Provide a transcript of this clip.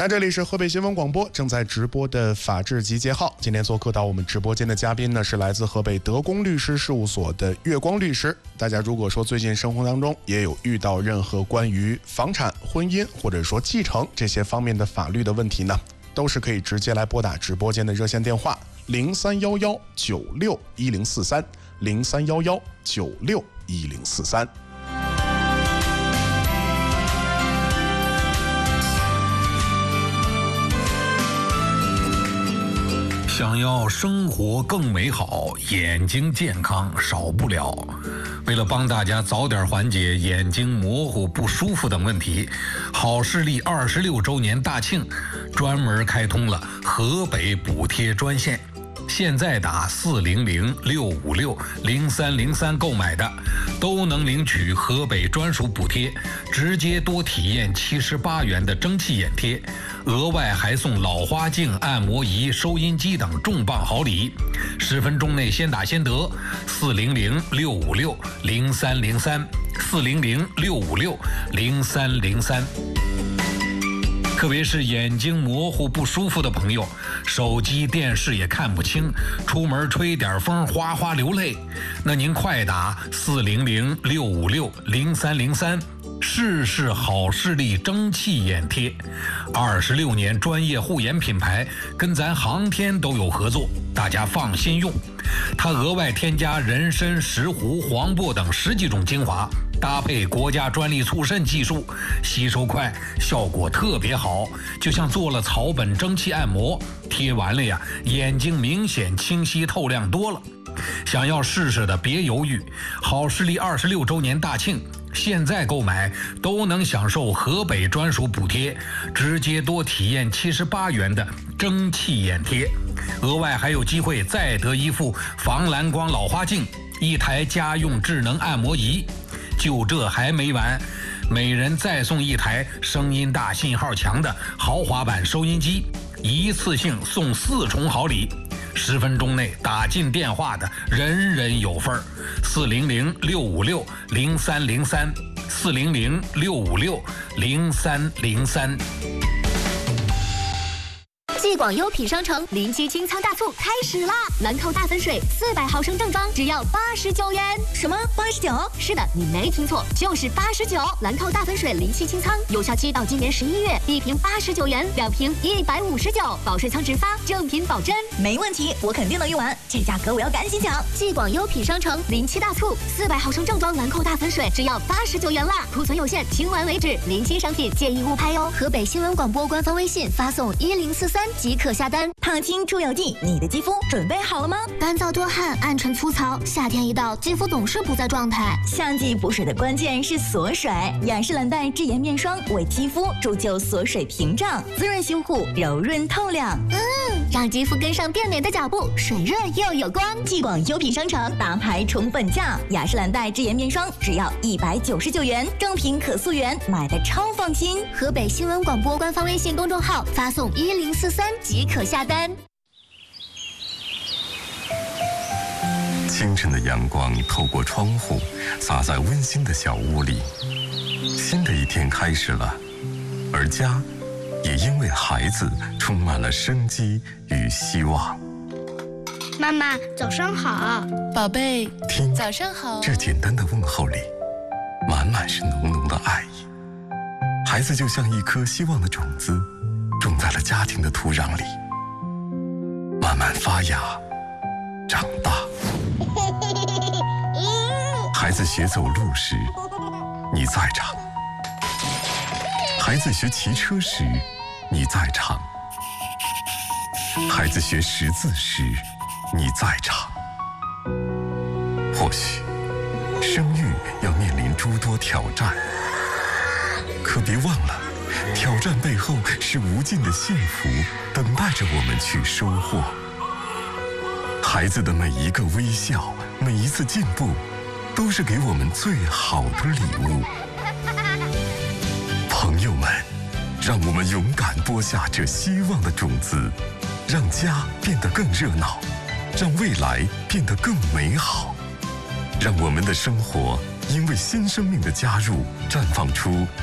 那这里是河北新闻广播正在直播的法治集结号，今天做客到我们直播间的嘉宾呢是来自河北德公律师事务所的月光律师。大家如果说最近生活当中也有遇到任何关于房产、婚姻或者说继承这些方面的法律的问题呢，都是可以直接来拨打直播间的热线电话0311961043 0311961043。 想要生活更美好，眼睛健康少不了。为了帮大家早点缓解眼睛模糊不舒服等问题，好视力26周年大庆专门开通了河北补贴专线。现在打400-656-0303购买的，都能领取河北专属补贴，直接多体验78元的蒸汽眼贴，额外还送老花镜、按摩仪、收音机等重磅好礼。10分钟内先打先得，400-656-0303 400-656-0303。特别是眼睛模糊不舒服的朋友，手机电视也看不清，出门吹点风哗哗流泪，那您快打400-656-0303试试好视力蒸汽眼贴。26年专业护眼品牌，跟咱航天都有合作，大家放心用。它额外添加人参、石斛、黄柏等10几种精华，搭配国家专利促渗技术，吸收快，效果特别好，就像做了草本蒸汽按摩，贴完了呀，眼睛明显清晰透亮多了。想要试试的别犹豫，好视力26周年大庆，现在购买都能享受河北专属补贴，直接多体验78元的蒸汽眼贴，额外还有机会再得一副防蓝光老花镜，1台家用智能按摩仪。就这还没完，每人再送1台声音大、信号强的豪华版收音机，一次性送4重好礼。10分钟内打进电话的人人有份儿，400-656-0303 400-656-0303。 继广优品商城临期清仓大促开始啦！兰蔻大粉水400毫升正装只要89元。什么89？是的，你没听错，就是89。兰蔻大粉水临期清仓，有效期到今年11月，1瓶89元，2瓶159，保水仓直发，正品保真。 没问题，我肯定能用完，这价格我要赶紧抢！ 继广优品商城临期大促，400毫升正装兰蔻大粉水只要89元啦！库存有限，清完为止，临期商品建议勿拍哟。河北新闻广播官方微信发送1043即可下单。 烫青出油剂，你的肌肤准备好了吗？ 干燥多汗，暗沉粗糙，夏天一到，肌肤总是不在状态。 夏季补水的关键是锁水，雅诗兰黛智颜面霜为肌肤铸就锁水屏障，滋润修护，柔润透亮。 让肌肤跟上变美的脚步，水润又有光。 继广优品商城大牌重本价，雅诗兰黛智颜面霜只要199元，正品可溯源，买的超放心。 河北新闻广播官方微信公众号发送1043即可下单。 清晨的阳光透过窗户洒在温馨的小屋里，新的一天开始了，而家也因为孩子充满了生机与希望。 妈妈，早上好。 宝贝， 听， 早上好。 这简单的问候里，满满是浓浓的爱意。孩子就像一颗希望的种子，种在了家庭的土壤里，慢慢发芽，长大。孩子学走路时，你在场；孩子学骑车时，你在场；孩子学识字时，你在场。或许生育要面临诸多挑战，可别忘了，挑战背后是无尽的幸福等待着我们去收获。孩子的每一个微笑，每一次进步，都是给我们最好的礼物。朋友们，让我们勇敢播下这希望的种子，让家变得更热闹，让未来变得更美好，让我们的生活因为新生命的加入绽放出